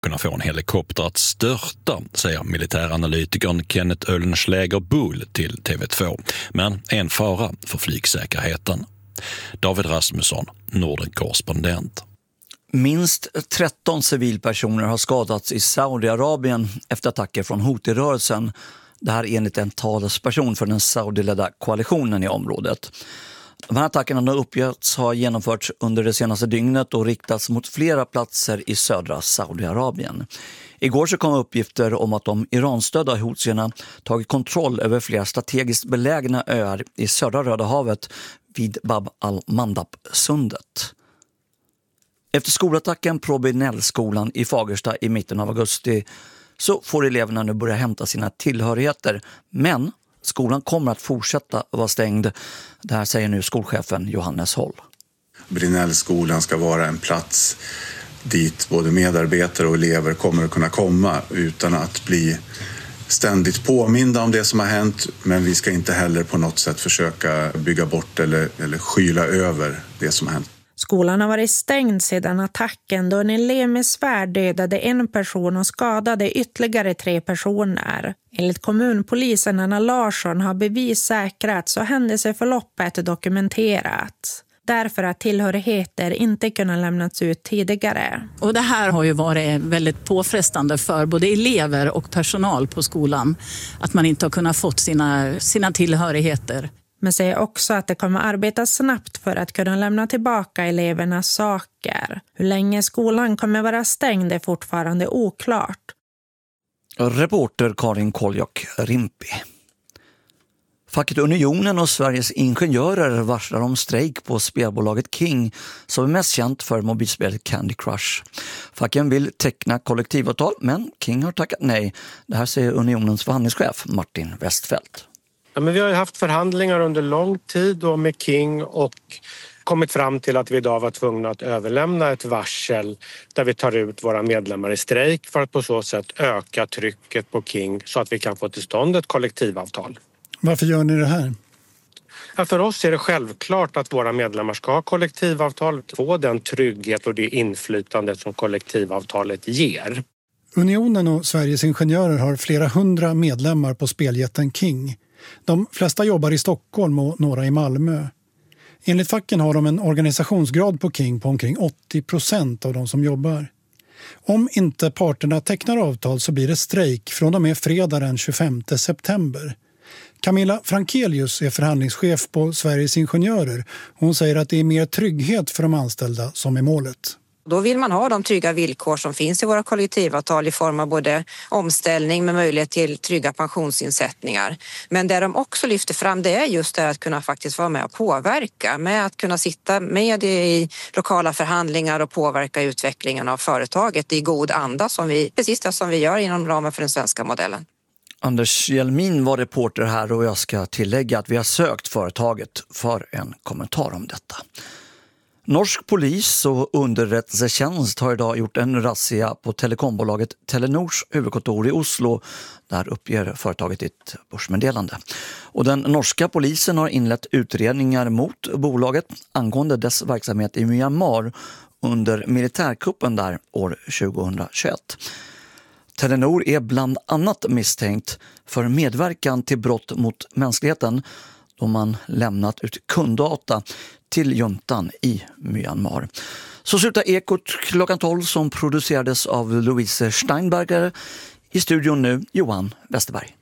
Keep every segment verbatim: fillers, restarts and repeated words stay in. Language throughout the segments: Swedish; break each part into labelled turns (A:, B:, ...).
A: kunna få en helikopter att störta, säger militäranalytikern Kenneth Öllenschläger-Bull till T V två. Men en fara för flygsäkerheten. David Rasmusson, Norden-korrespondent.
B: Minst tretton civilpersoner har skadats i Saudiarabien efter attacker från Houthi-rörelsen. Det här enligt en talesperson för den saudiledda koalitionen i området. De här attackerna har uppgetts ha genomförts under det senaste dygnet och riktats mot flera platser i södra Saudiarabien. Igår så kom uppgifter om att de Iranstödda Houthierna tagit kontroll över flera strategiskt belägna öar i södra Röda havet vid Bab al-Mandab-sundet. Efter skolattacken på Brinellskolan i Fagersta i mitten av augusti så får eleverna nu börja hämta sina tillhörigheter. Men skolan kommer att fortsätta vara stängd. Det här säger nu skolchefen Johannes Håll.
C: Brinellskolan ska vara en plats dit både medarbetare och elever kommer att kunna komma utan att bli ständigt påminda om det som har hänt. Men vi ska inte heller på något sätt försöka bygga bort eller, eller skyla över det som har hänt.
D: Skolan har varit stängd sedan attacken då en elev med svärd dödade en person och skadade ytterligare tre personer. Enligt kommunpolisen Anna Larsson har bevis säkrats och händelseförloppet dokumenterats. Därför att tillhörigheter inte kunnat lämnats ut tidigare.
E: Och det här har ju varit väldigt påfrestande för både elever och personal på skolan. Att man inte har kunnat fått sina, sina tillhörigheter.
D: Men säger också att det kommer arbeta snabbt för att kunna lämna tillbaka elevernas saker. Hur länge skolan kommer vara stängd är fortfarande oklart.
B: Reporter Karin Koljok Rimpi. Facket Unionen och Sveriges ingenjörer varslar om strejk på spelbolaget King som är mest känt för mobilspelet Candy Crush. Facken vill teckna kollektivavtal men King har tackat nej. Det här säger Unionens förhandlingschef Martin Westfeldt.
F: Ja, men vi har ju haft förhandlingar under lång tid då med King och kommit fram till att vi idag var tvungna att överlämna ett varsel där vi tar ut våra medlemmar i strejk för att på så sätt öka trycket på King så att vi kan få till stånd ett kollektivavtal.
G: Varför gör ni det här?
F: Ja, för oss är det självklart att våra medlemmar ska ha kollektivavtal, få den trygghet och det inflytande som kollektivavtalet ger.
G: Unionen och Sveriges ingenjörer har flera hundra medlemmar på speljätten King. De flesta jobbar i Stockholm och några i Malmö. Enligt facken har de en organisationsgrad på King på omkring åttio procent av de som jobbar. Om inte parterna tecknar avtal så blir det strejk från och med fredag den tjugofemte september. Camilla Frankelius är förhandlingschef på Sveriges ingenjörer. Hon säger att det är mer trygghet för de anställda som är målet.
H: Då vill man ha de trygga villkor som finns i våra kollektivavtal i form av både omställning med möjlighet till trygga pensionsinsättningar. Men det de också lyfter fram det är just det att kunna faktiskt vara med och påverka. Med att kunna sitta med i lokala förhandlingar och påverka utvecklingen av företaget i god anda, som vi, precis det som vi gör inom ramen för den svenska modellen.
B: Anders Hjelmin var reporter här och jag ska tillägga att vi har sökt företaget för en kommentar om detta. Norsk polis och underrättelsetjänst har idag gjort en razzia på telekombolaget Telenors huvudkontor i Oslo. Där uppger företaget ett börsmeddelande. Och den norska polisen har inlett utredningar mot bolaget angående dess verksamhet i Myanmar under militärkuppen där år tjugohundratjugoett. Telenor är bland annat misstänkt för medverkan till brott mot mänskligheten då man lämnat ut kunddata till juntan i Myanmar. Så slutar Ekot klockan tolv som producerades av Louise Steinberger. I studion nu Johan Westerberg.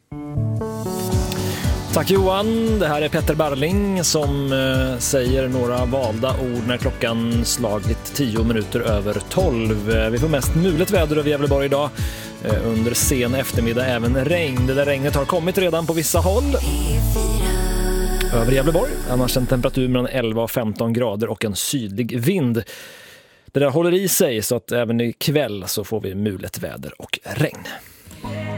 I: Tack Johan, det här är Petter Barling som eh, säger några valda ord när klockan slagit tio minuter över tolv. Eh, vi får mest mulet väder över Gävleborg idag. Eh, under sen eftermiddag även regn. Det där regnet har kommit redan på vissa håll. Över Gävleborg, annars en temperatur mellan elva och femton grader och en sydlig vind. Det där håller i sig så att även ikväll så får vi mulet väder och regn.